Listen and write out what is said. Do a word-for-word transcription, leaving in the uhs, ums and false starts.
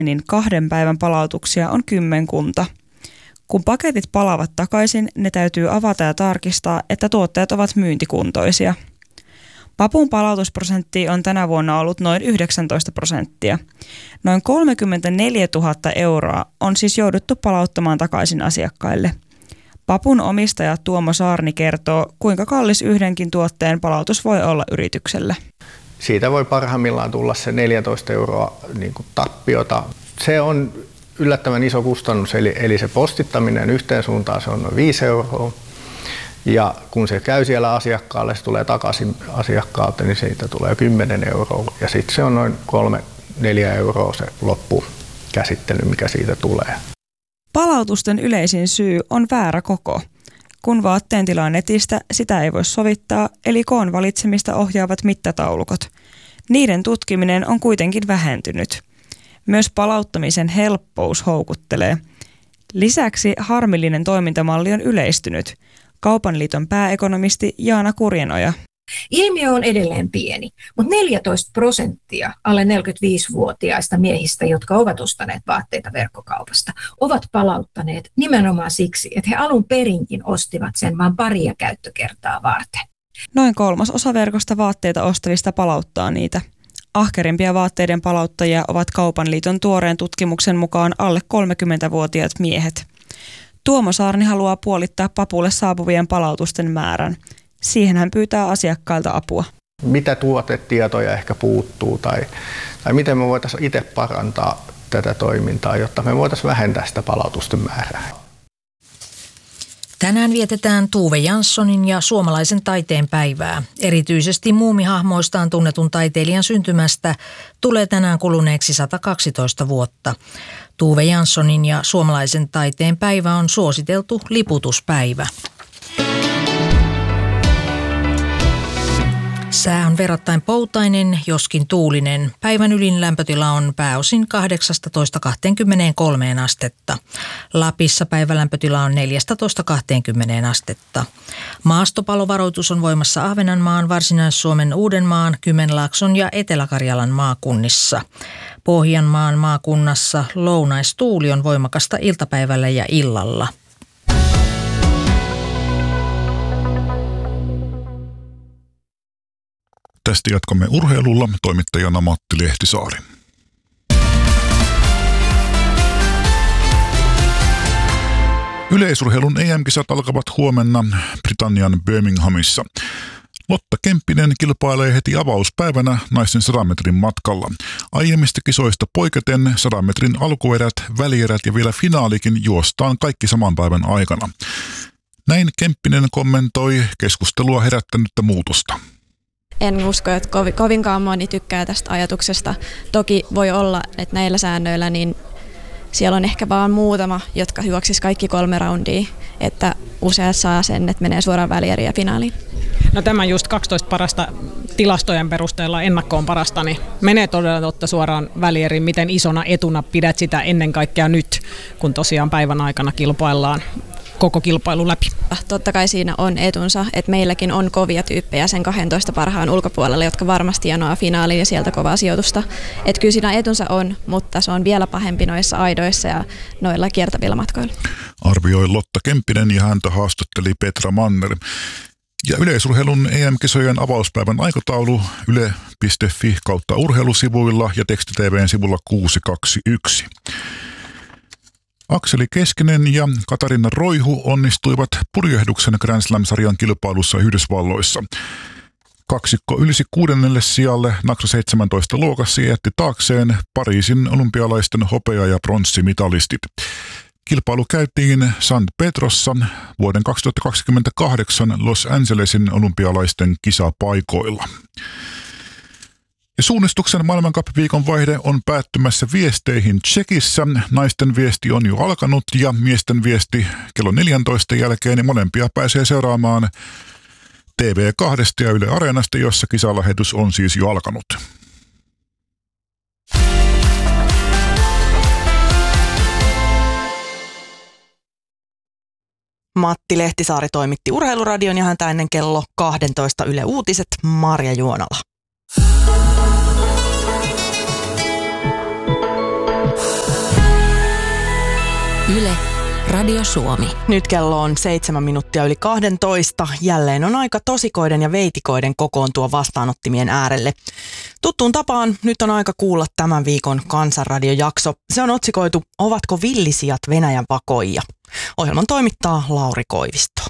niin kahden päivän palautuksia on kymmenkunta. Kun paketit palaavat takaisin, ne täytyy avata ja tarkistaa, että tuotteet ovat myyntikuntoisia. Papun palautusprosentti on tänä vuonna ollut noin yhdeksäntoista prosenttia. Noin kolmekymmentäneljätuhatta euroa on siis jouduttu palauttamaan takaisin asiakkaille. Papun omistaja Tuomo Saarni kertoo, kuinka kallis yhdenkin tuotteen palautus voi olla yritykselle. Siitä voi parhaimmillaan tulla se neljätoista euroa niin kuin tappiota. Se on yllättävän iso kustannus, eli, eli se postittaminen yhteen suuntaan se on noin viisi euroa. Ja kun se käy siellä asiakkaalle, se tulee takaisin asiakkaalta, niin siitä tulee kymmenen euroa. Ja sitten se on noin kolme neljä euroa se loppukäsittely, mikä siitä tulee. Palautusten yleisin syy on väärä koko. Kun vaatteen tilaa netistä, sitä ei voi sovittaa, eli koon valitsemista ohjaavat mittataulukot. Niiden tutkiminen on kuitenkin vähentynyt. Myös palauttamisen helppous houkuttelee. Lisäksi harmillinen toimintamalli on yleistynyt. Kaupan liiton pääekonomisti Jaana Kurjenoja. Ilmiö on edelleen pieni, mutta neljätoista prosenttia alle neljäkymmentäviisivuotiaista miehistä, jotka ovat ostaneet vaatteita verkkokaupasta, ovat palauttaneet nimenomaan siksi, että he alun perinkin ostivat sen vain paria käyttökertaa varten. Noin kolmas osa verkosta vaatteita ostavista palauttaa niitä. Ahkerimpia vaatteiden palauttajia ovat Kaupan liiton tuoreen tutkimuksen mukaan alle kolmekymmentävuotiaat miehet. Tuomo Saarni haluaa puolittaa papulle saapuvien palautusten määrän. Siihen hän pyytää asiakkailta apua. Mitä tuotetietoja ehkä puuttuu tai, tai miten me voitaisiin itse parantaa tätä toimintaa, jotta me voitaisiin vähentää sitä palautusten määrää. Tänään vietetään Tove Janssonin ja suomalaisen taiteen päivää. Erityisesti muumihahmoistaan tunnetun taiteilijan syntymästä tulee tänään kuluneeksi sata kaksitoista vuotta. Tove Janssonin ja suomalaisen taiteen päivä on suositeltu liputuspäivä. Sää on verrattain poutainen, joskin tuulinen. Päivän ylin lämpötila on pääosin kahdeksastatoista kaksikymmentäkolme astetta. Lapissa päivälämpötila on neljästätoista kaksikymmentä astetta. Maastopalovaroitus on voimassa Ahvenanmaan, Varsinais-Suomen, Uudenmaan, Kymenlaakson ja Etelä-Karjalan maakunnissa. Pohjanmaan maakunnassa lounaistuuli on voimakasta iltapäivällä ja illalla. Tästä jatkamme urheilulla, toimittajana Matti Lehtisaari. Yleisurheilun E M-kisat alkavat huomenna Britannian Birminghamissa. Lotta Kemppinen kilpailee heti avauspäivänä naisten sadan metrin matkalla. Aiemmista kisoista poiketen sadan metrin alkuerät, välierät ja vielä finaalikin juostaan kaikki saman päivän aikana. Näin Kemppinen kommentoi keskustelua herättänyttä muutosta. En usko, että kovinkaan moni tykkää tästä ajatuksesta. Toki voi olla, että näillä säännöillä niin siellä on ehkä vaan muutama, jotka juoksis kaikki kolme raundia, että useat saa sen, että menee suoraan välieriin ja finaaliin. No tämä just kaksitoista parasta tilastojen perusteella ennakkoon parasta, niin menee todella totta suoraan välieriin. Miten isona etuna pidät sitä ennen kaikkea nyt, kun tosiaan päivän aikana kilpaillaan koko kilpailu läpi? Totta kai siinä on etunsa, että meilläkin on kovia tyyppejä sen kahdentoista parhaan ulkopuolella, jotka varmasti janoaa finaaliin ja sieltä kovaa sijoitusta. Että kyllä siinä etunsa on, mutta se on vielä pahempi noissa aidoissa ja noilla kiertävillä matkoilla. Arvioi Lotta Kemppinen ja häntä haastatteli Petra Manner. Ja yleisurheilun E M-kisojen avauspäivän aikataulu yle piste fi kautta urheilusivuilla ja Teksti T V:n sivulla kuusi kaksi yksi. Akseli Keskinen ja Katarina Roihu onnistuivat purjehduksen Grand Slam-sarjan kilpailussa Yhdysvalloissa. Kaksikko ylsi kuudennelle sijalle Naksa seitsemäntoista luokassa ja jätti taakseen Pariisin olympialaisten hopea- ja pronssimitalistit. Kilpailu käytiin San Pedrossa vuoden kaksituhattakaksikymmentäkahdeksan Los Angelesin olympialaisten kisapaikoilla. Ja suunnistuksen maailmancup-viikon vaihde on päättymässä viesteihin Tsekissä. Naisten viesti on jo alkanut ja miesten viesti kello neljäntoista jälkeen. Ja molempia pääsee seuraamaan T V kaksi ja Yle Areenasta, jossa kisalähetys on siis jo alkanut. Matti Lehtisaari toimitti Urheiluradion ja häntä ennen kello kaksitoista Yle Uutiset Marja Juonala. Yle, Radio Suomi. Nyt kello on seitsemän minuuttia yli kahdentoista. Jälleen on aika tosikoiden ja veitikoiden kokoontua vastaanottimien äärelle. Tuttuun tapaan nyt on aika kuulla tämän viikon Kansanradiojakso. Se on otsikoitu Ovatko villisijat Venäjän vakoijia? Ohjelman toimittaa Lauri Koivisto.